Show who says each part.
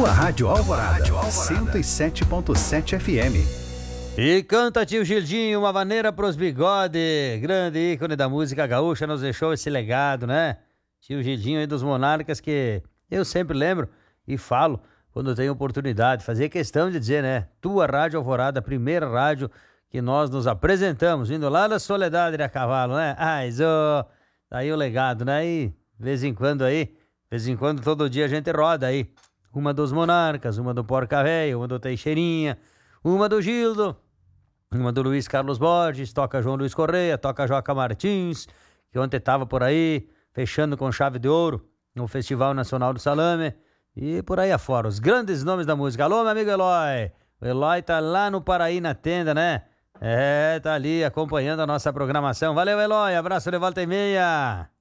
Speaker 1: Tua Rádio Alvorada, 107.7 FM.
Speaker 2: E canta tio Gildinho, uma maneira pros bigode. Grande ícone da música gaúcha, nos deixou esse legado, né? Tio Gildinho aí dos Monarcas, que eu sempre lembro e falo quando tenho oportunidade. Fazia questão de dizer, né? Tua Rádio Alvorada, a primeira rádio que nós nos apresentamos, vindo lá da Soledade de a cavalo, né? Tá aí o legado, né? E de vez em quando, todo dia a gente roda aí. Uma dos Monarcas, uma do Porca Véia, uma do Teixeirinha, uma do Gildo, uma do Luiz Carlos Borges, toca João Luiz Correia, toca Joca Martins, que ontem estava por aí, fechando com chave de ouro no Festival Nacional do Salame, e por aí afora, os grandes nomes da música. Alô, meu amigo Eloy, o Eloy tá lá no Paraí na tenda, né? Tá ali acompanhando a nossa programação. Valeu, Eloy, abraço de volta e meia.